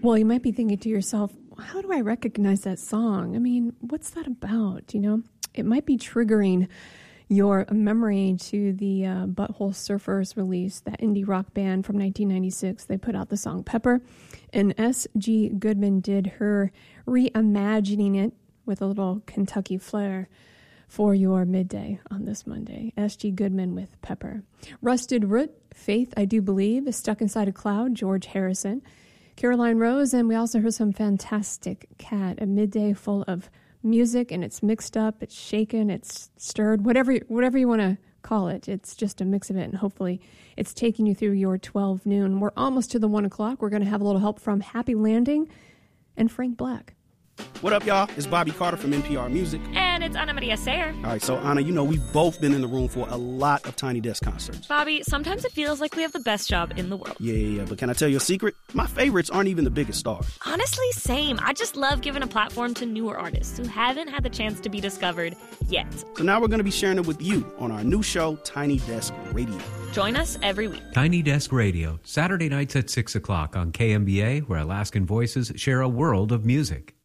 Well, you might be thinking to yourself, how do I recognize that song? I mean, what's that about? You know, it might be triggering your memory to the Butthole Surfers release, that indie rock band from 1996. They put out the song Pepper, and S.G. Goodman did her reimagining it with a little Kentucky flair for your midday on this Monday. S.G. Goodman with Pepper. Rusted Root, Faith I Do Believe, Stuck Inside a Cloud, George Harrison. Caroline Rose, and we also heard some fantastic Cat, a midday full of music, and it's mixed up, it's shaken, it's stirred, whatever you want to call it. It's just a mix of it, and hopefully it's taking you through your 12 noon. We're almost to the 1 o'clock. We're going to have a little help from Happy Landing and Frank Black. What up, y'all? It's Bobby Carter from NPR Music. And it's Ana Maria Sayer. All right, so Ana, you know we've both been in the room for a lot of Tiny Desk concerts. Bobby, sometimes it feels like we have the best job in the world. Yeah, but can I tell you a secret? My favorites aren't even the biggest stars. Honestly, same. I just love giving a platform to newer artists who haven't had the chance to be discovered yet. So now we're going to be sharing it with you on our new show, Tiny Desk Radio. Join us every week. Tiny Desk Radio, Saturday nights at 6 o'clock on KMBA, where Alaskan voices share a world of music.